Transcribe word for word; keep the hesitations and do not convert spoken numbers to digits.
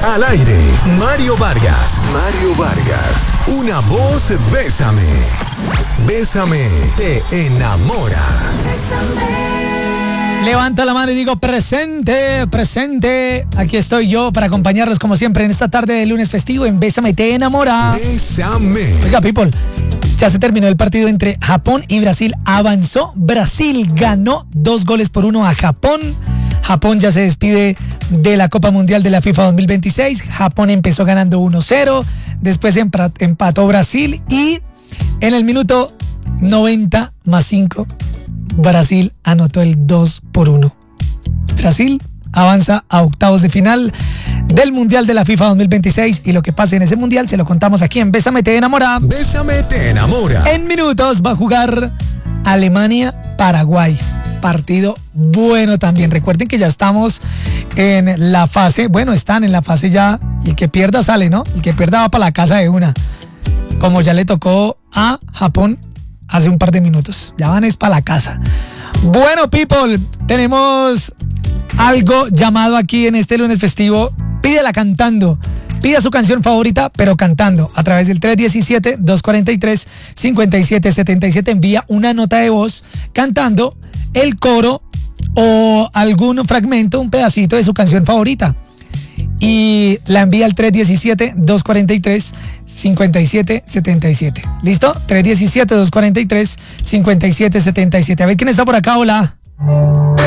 Al aire, Mario Vargas. Mario Vargas. Una voz, bésame. Bésame, te enamora. Levanto la mano y digo presente, presente. Aquí estoy yo para acompañarlos como siempre en esta tarde de lunes festivo en Bésame, te enamora. Bésame. Oiga, people, ya se terminó el partido entre Japón y Brasil. Avanzó Brasil, ganó dos goles por uno a Japón. Japón ya se despide de la Copa Mundial de la FIFA dos mil veintiséis. Japón empezó ganando uno cero, después empató Brasil y en el minuto noventa más cinco, Brasil anotó el dos por uno. Brasil avanza a octavos de final del Mundial de la FIFA dos mil veintiséis y lo que pase en ese Mundial se lo contamos aquí en Bésame, te enamora. Bésame, te enamora. En minutos va a jugar Alemania-Paraguay. Partido bueno también. Recuerden que ya estamos en la fase, bueno, están en la fase ya, y el que pierda sale, ¿no? El que pierda va para la casa de una. Como ya le tocó a Japón hace un par de minutos. Ya van es para la casa. Bueno, people, tenemos algo llamado aquí en este lunes festivo. Pídela cantando. Pida su canción favorita, pero cantando. A través del tres uno siete, dos cuatro tres, cinco siete siete siete envía una nota de voz cantando el coro o algún fragmento, un pedacito de su canción favorita. Y la envía al tres uno siete, dos cuatro tres, cinco siete siete siete. ¿Listo? tres uno siete, dos cuatro tres, cinco siete siete siete. A ver quién está por acá. Hola.